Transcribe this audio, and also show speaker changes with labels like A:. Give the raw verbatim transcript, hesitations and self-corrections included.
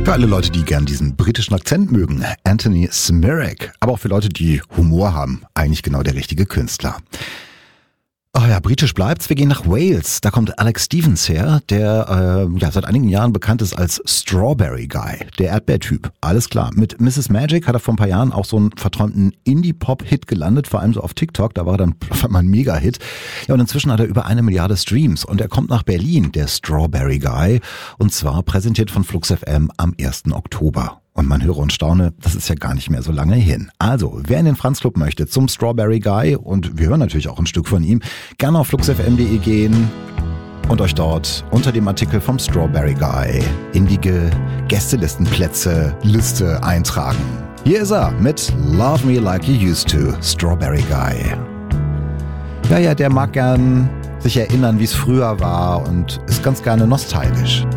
A: Für alle Leute, die gern diesen britischen Akzent mögen, Anthony Smirek. Aber auch für Leute, die Humor haben, eigentlich genau der richtige Künstler. Oh ja, britisch bleibt's. Wir gehen nach Wales. Da kommt Alex Stevens her, der äh, ja, seit einigen Jahren bekannt ist als Strawberry Guy, der Erdbeertyp. Alles klar. Mit Missus Magic hat er vor ein paar Jahren auch so einen verträumten Indie-Pop-Hit gelandet, vor allem so auf TikTok. Da war er dann auf einmal ein Mega-Hit. Ja, und inzwischen hat er über eine Milliarde Streams. Und er kommt nach Berlin, der Strawberry Guy. Und zwar präsentiert von Flux F M am ersten Oktober. Und man höre und staune, das ist ja gar nicht mehr so lange hin. Also, wer in den Franz Club möchte zum Strawberry Guy, und wir hören natürlich auch ein Stück von ihm, gerne auf flux f m punkt de gehen und euch dort unter dem Artikel vom Strawberry Guy in die Gästelistenplätze Liste eintragen. Hier ist er mit Love Me Like You Used To, Strawberry Guy. Ja, ja, der mag gern sich erinnern, wie es früher war und ist ganz gerne nostalgisch.